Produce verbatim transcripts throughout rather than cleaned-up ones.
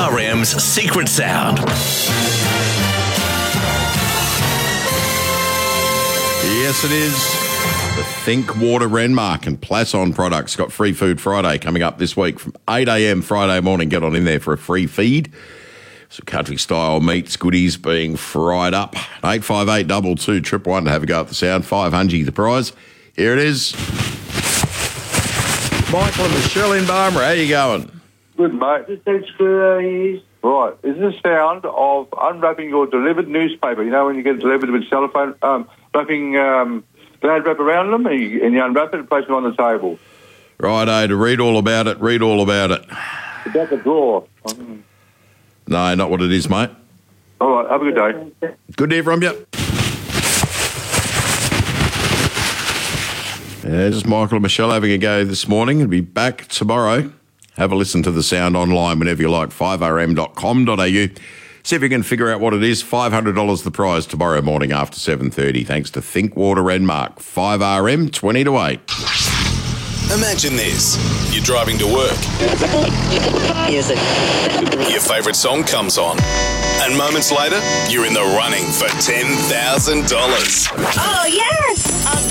R M's secret sound. Yes, it is. The Think Water Renmark and Plasson products got Free Food Friday coming up this week from eight a.m. Friday morning. Get on in there for a free feed. Some country-style meats, goodies being fried up. eight five eight, two two, one one one to have a go at the sound. five hundred the prize. Here it is. Michael and Michelle in Barmera. How you going? Good, mate. Right. Is this sound of unwrapping your delivered newspaper? You know when you get it delivered with cellophane, um, wrapping, um, glad wrap around them, and you, and you unwrap it and place them on the table. Righto, to read all about it, read all about it. About the drawer. No, not what it is, mate. All right, have a good day. Good to hear from you. Yeah, just Michael and Michelle having a go this morning. We'll be back tomorrow. Have a listen to the sound online whenever you like, five r m dot com dot a u. See if you can figure out what it is. five hundred dollars the prize tomorrow morning after seven thirty. Thanks to Think Water Renmark. five R M, twenty to eight. Imagine this. You're driving to work. Music. Your favourite song comes on. And moments later, you're in the running for ten thousand dollars. Oh, yes!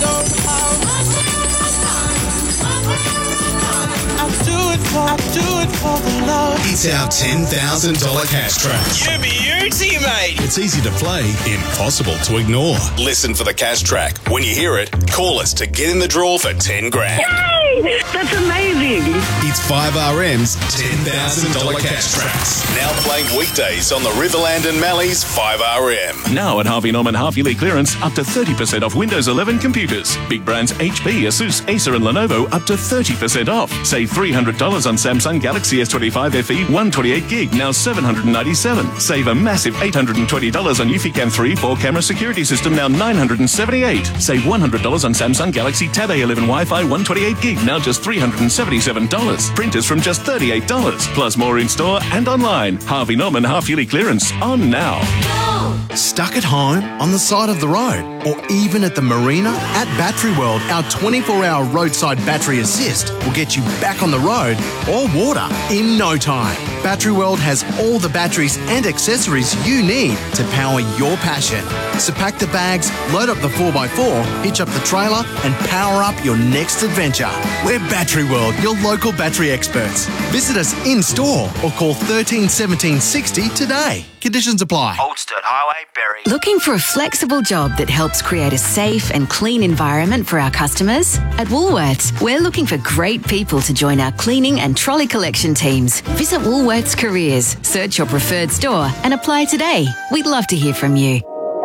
I do it for the love. It's our ten thousand dollars cash track. You beauty, mate. It's easy to play, impossible to ignore. Listen for the cash track. When you hear it, call us to get in the draw for ten grand. Yay! That's amazing. It's five R M's ten thousand dollars cash tracks. Now playing weekdays on the Riverland and Mallee's five R M. Now at Harvey Norman half-yearly clearance, up to thirty percent off Windows eleven computers. Big brands H P, Asus, Acer and Lenovo up to thirty percent off. Save three hundred dollars on Samsung Galaxy S twenty-five F E one twenty-eight gig, now seven hundred ninety-seven dollars. Save a massive eight hundred twenty dollars on Eufy three four camera security system, now nine hundred seventy-eight dollars. Save one hundred dollars on Samsung Galaxy Tab A eleven Wi-Fi one twenty-eight gig, now just three hundred seventy-seven dollars. Printers from just thirty-eight dollars. Plus more in-store and online. Harvey Norman half-yearly clearance on now. Stuck at home, on the side of the road, or even at the marina? At Battery World, our twenty-four hour roadside battery assist will get you back on the road or water in no time. Battery World has all the batteries and accessories you need to power your passion. So pack the bags, load up the four by four, hitch up the trailer, and power up your next adventure. We're Battery World, your local battery experts. Visit us in store or call thirteen seventeen sixty today. Conditions apply. Oldstone Highway, Berry. Looking for a flexible job that helps create a safe and clean environment for our customers? At Woolworths, we're looking for great people to join our cleaning and trolley collection teams. Visit Woolworths Careers, search your preferred store and apply today. We'd love to hear from you.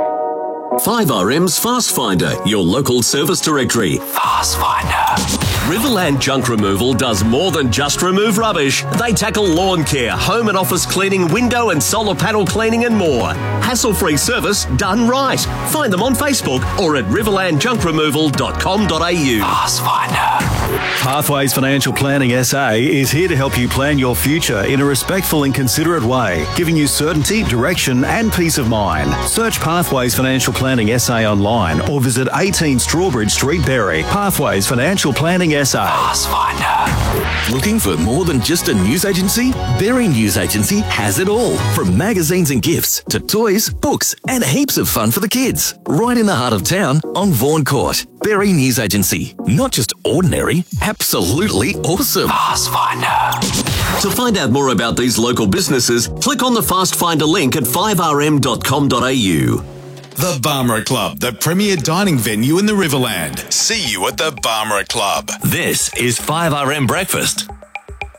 five R M's Fast Finder, your local service directory. Fast Finder. Riverland Junk Removal does more than just remove rubbish. They tackle lawn care, home and office cleaning, window and solar panel cleaning and more. Hassle-free service done right. Find them on Facebook or at riverland junk removal dot com dot a u. Fast Finder. Pathways Financial Planning S A is here to help you plan your future in a respectful and considerate way, giving you certainty, direction and peace of mind. Search Pathways Financial Planning S A online or visit eighteen Strawbridge Street, Berry. Pathways Financial Planning S A. Fast Finder. Looking for more than just a news agency? Berry News Agency has it all. From magazines and gifts to toys, books and heaps of fun for the kids. Right in the heart of town on Vaughan Court. Berry News Agency. Not just ordinary, absolutely awesome. Fast Finder. To find out more about these local businesses, click on the Fast Finder link at five r m dot com dot a u. The Barmera Club, the premier dining venue in the Riverland. See you at the Barmera Club. This is five R M Breakfast.